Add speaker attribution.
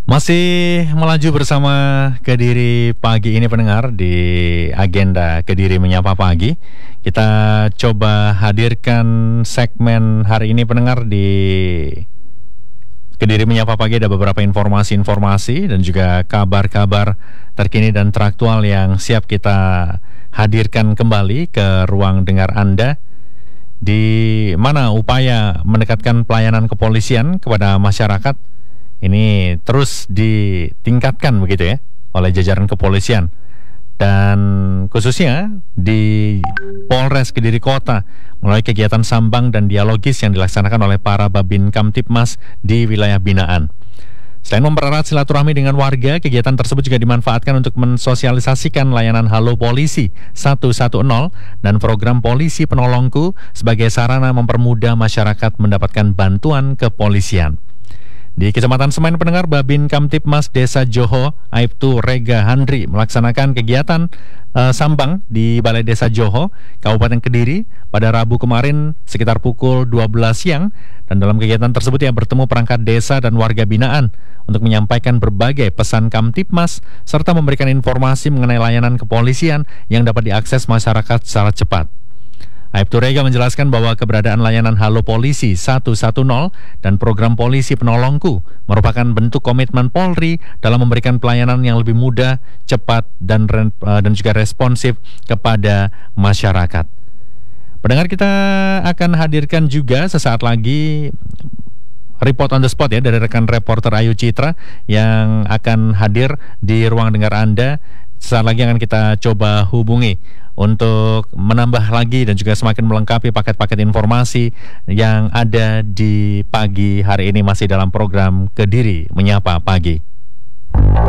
Speaker 1: Masih melaju bersama Kediri pagi ini pendengar di agenda Kediri Menyapa Pagi. Kita coba hadirkan segmen hari ini pendengar di Kediri Menyapa Pagi. Ada beberapa informasi-informasi dan juga kabar-kabar terkini dan teraktual yang siap kita hadirkan kembali ke ruang dengar Anda, di mana upaya mendekatkan pelayanan kepolisian kepada masyarakat ini terus ditingkatkan begitu ya oleh jajaran kepolisian, dan khususnya di Polres Kediri Kota melalui kegiatan sambang dan dialogis yang dilaksanakan oleh para Babin Kamtibmas di wilayah binaan. Selain mempererat silaturahmi dengan warga, kegiatan tersebut juga dimanfaatkan untuk mensosialisasikan layanan Halo Polisi 110 dan program Polisi Penolongku sebagai sarana mempermudah masyarakat mendapatkan bantuan kepolisian. Di Kecamatan Semen pendengar, Babin Kamtibmas Desa Joho, Aibtu Rega Handri melaksanakan kegiatan sambang di Balai Desa Joho, Kabupaten Kediri pada Rabu kemarin sekitar pukul 12 siang. Dan dalam kegiatan tersebut ia bertemu perangkat desa dan warga binaan untuk menyampaikan berbagai pesan Kamtibmas serta memberikan informasi mengenai layanan kepolisian yang dapat diakses masyarakat secara cepat. Aibtu Rega menjelaskan bahwa keberadaan layanan Halo Polisi 110 dan program Polisi Penolongku merupakan bentuk komitmen Polri dalam memberikan pelayanan yang lebih mudah, cepat, dan juga responsif kepada masyarakat. Pendengar, kita akan hadirkan juga sesaat lagi report on the spot ya dari rekan reporter Ayu Citra yang akan hadir di ruang dengar Anda. Sesaat lagi akan kita coba hubungi untuk menambah lagi dan juga semakin melengkapi paket-paket informasi yang ada di pagi hari ini masih dalam program Kediri Menyapa Pagi.